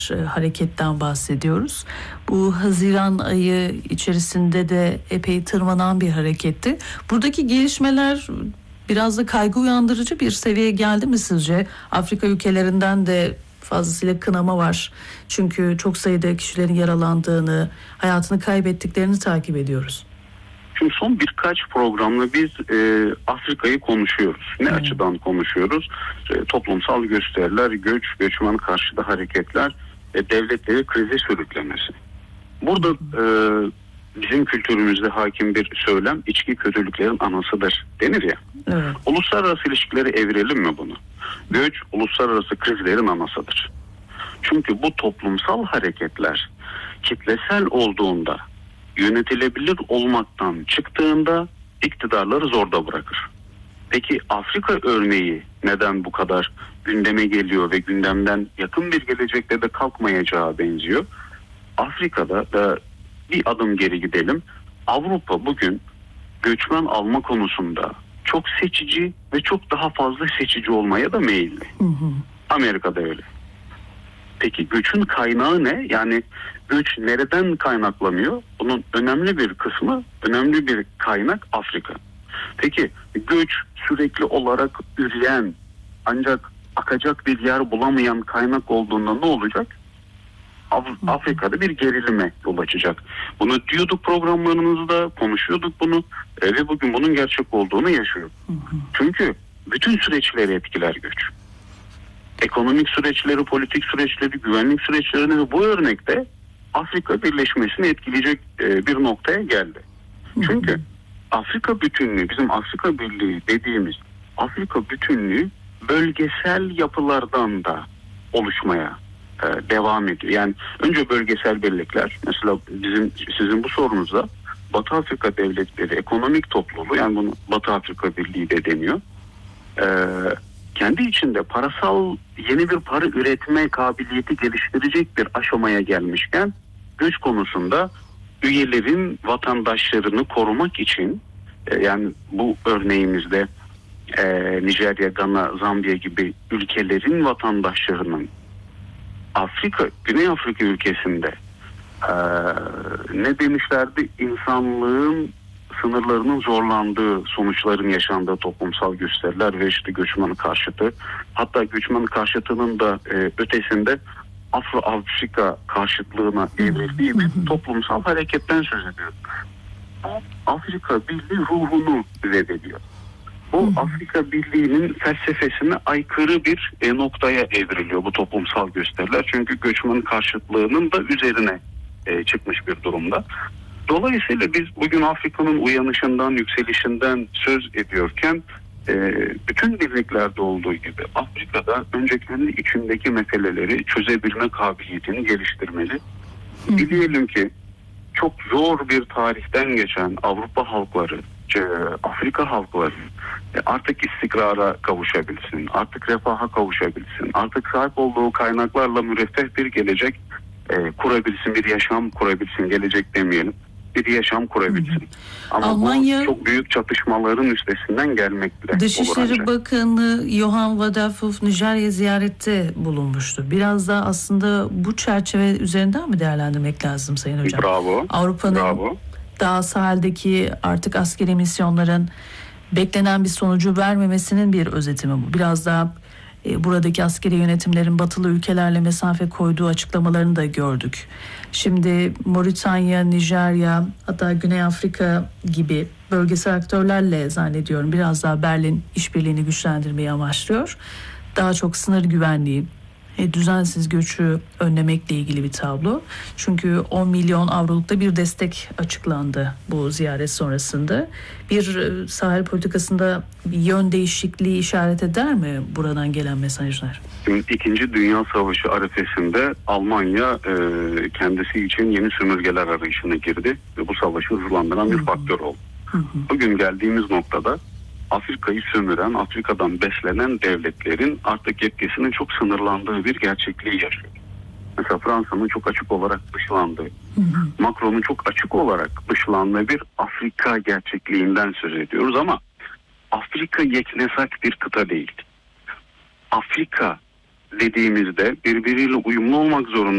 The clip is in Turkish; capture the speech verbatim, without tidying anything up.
hareketten bahsediyoruz. Bu Haziran ayı içerisinde de epey tırmanan bir hareketti. Buradaki gelişmeler biraz da kaygı uyandırıcı bir seviyeye geldi mi sizce? Afrika ülkelerinden de fazlasıyla kınama var. Çünkü çok sayıda kişilerin yaralandığını, hayatını kaybettiklerini takip ediyoruz. Şimdi son birkaç programda biz e, Afrika'yı konuşuyoruz. Ne hmm. açıdan konuşuyoruz? E, toplumsal gösteriler, göç, göçmen karşıtı hareketler, e, devletleri krize sürüklemesi. Burada e, bizim kültürümüzde hakim bir söylem, içki kötülüklerin anasıdır denir ya. Evet. Uluslararası ilişkileri evirelim mi bunu? Göç, uluslararası krizlerin anasıdır. Çünkü bu toplumsal hareketler kitlesel olduğunda, yönetilebilir olmaktan çıktığında iktidarları zorda bırakır. Peki Afrika örneği neden bu kadar gündeme geliyor ve gündemden yakın bir gelecekte de kalkmayacağı benziyor? Afrika'da da bir adım geri gidelim. Avrupa bugün göçmen alma konusunda çok seçici ve çok daha fazla seçici olmaya da meyilli. Hı hı. Amerika'da öyle. Peki göçün kaynağı ne? Yani göç nereden kaynaklanıyor? Bunun önemli bir kısmı, önemli bir kaynak Afrika. Peki göç sürekli olarak üreyen ancak akacak bir yer bulamayan kaynak olduğunda ne olacak? Af- Afrika'da bir gerilime yol açacak. Bunu diyorduk programlarımızda, konuşuyorduk bunu e, ve bugün bunun gerçek olduğunu yaşıyoruz. Çünkü bütün süreçleri etkiler göç. Ekonomik süreçleri, politik süreçleri, güvenlik süreçlerini ve bu örnekte Afrika birleşmesini etkileyecek e, bir noktaya geldi. Çünkü Afrika bütünlüğü, bizim Afrika Birliği dediğimiz Afrika bütünlüğü bölgesel yapılardan da oluşmaya e, devam ediyor. Yani önce bölgesel birlikler, mesela bizim sizin bu sorunuzda Batı Afrika Devletleri Ekonomik Topluluğu, yani bunu Batı Afrika Birliği de deniyor. Eee kendi içinde parasal yeni bir para üretme kabiliyeti geliştirecek bir aşamaya gelmişken göç konusunda üyelerin vatandaşlarını korumak için e, yani bu örneğimizde e, Nijerya, Gana, Zambiya gibi ülkelerin vatandaşlarının Afrika, Güney Afrika ülkesinde e, ne demişlerdi? İnsanlığın sınırlarının zorlandığı, sonuçların yaşandığı toplumsal gösteriler ve işte göçmen karşıtı, hatta göçmen karşıtının da e, ötesinde Afro-Afrika karşıtlığına evrildiği bir toplumsal hareketten söz ediyor. Afrika Birliği ruhunu reddediyor. Bu Afrika Birliği'nin felsefesine aykırı bir e, noktaya evriliyor bu toplumsal gösteriler. Çünkü göçmen karşıtlığının da üzerine e, çıkmış bir durumda. Dolayısıyla biz bugün Afrika'nın uyanışından, yükselişinden söz ediyorken e, bütün birliklerde olduğu gibi Afrika'da önce kendi içindeki meseleleri çözebilme kabiliyetini geliştirmeli. Hı. Dileyelim ki çok zor bir tarihten geçen Avrupa halkları, e, Afrika halkları e, artık istikrara kavuşabilsin, artık refaha kavuşabilsin, artık sahip olduğu kaynaklarla müreffeh bir gelecek e, kurabilsin, bir yaşam kurabilsin, gelecek demeyelim. Bir yaşam kurabilsin. Hı hı. Ama Almanya, bu çok büyük çatışmaların üstesinden gelmekle. Dışişleri Bakanı Johan Vadafuf Nijerya ziyarette bulunmuştu. Biraz da aslında bu çerçeve üzerinden mi değerlendirmek lazım Sayın Hocam? Bravo. Avrupa'nın Bravo. daha sahildeki artık askeri misyonların beklenen bir sonucu vermemesinin bir özeti mi bu? Biraz daha e, buradaki askeri yönetimlerin batılı ülkelerle mesafe koyduğu açıklamalarını da gördük. Şimdi Moritanya, Nijerya, hatta Güney Afrika gibi bölgesel aktörlerle zannediyorum biraz daha Berlin işbirliğini güçlendirmeyi amaçlıyor. Daha çok sınır güvenliği, e, düzensiz göçü önlemekle ilgili bir tablo. Çünkü on milyon avrolukta bir destek açıklandı bu ziyaret sonrasında. Bir e, sahil politikasında bir yön değişikliği işaret eder mi buradan gelen mesajlar? Şimdi İkinci Dünya Savaşı arifesinde Almanya e, kendisi için yeni sömürgeler arayışına girdi ve bu savaşı hızlandıran bir Hı-hı. faktör oldu. Hı-hı. Bugün geldiğimiz noktada Afrika'yı sömüren, Afrika'dan beslenen devletlerin artık yetkisinin çok sınırlandığı bir gerçekliği yaşıyor. Mesela Fransa'nın çok açık olarak dışlandığı, hı hı. Macron'un çok açık olarak dışlandığı bir Afrika gerçekliğinden söz ediyoruz ama Afrika yeknesak bir kıta değil. Afrika dediğimizde birbiriyle uyumlu olmak zorunda.